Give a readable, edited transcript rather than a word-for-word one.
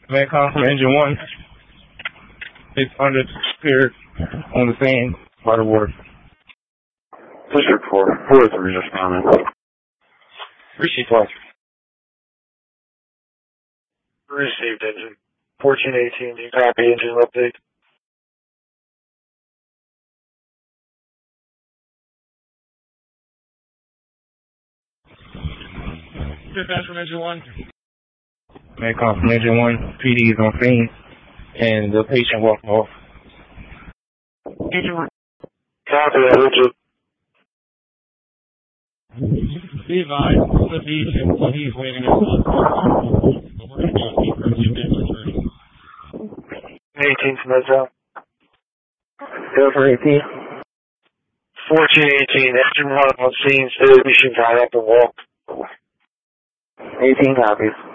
Mancom from Engine 1. It's under here on the scene by the water. District 4, 403 responding. Receive twice. Received engine. 1418, do you copy engine update? Dispatch from Engine 1. Mancom from Engine 1. PD is on scene, and the patient walked off. Engine 1. Copy that, Richard. Be advised, the patient, when he's waiting at the but we're going to go keep Richard returning. 18 from Medzell. 018. 1418, engine 1 on scene, steady, we should tie up and walk. 18 copies.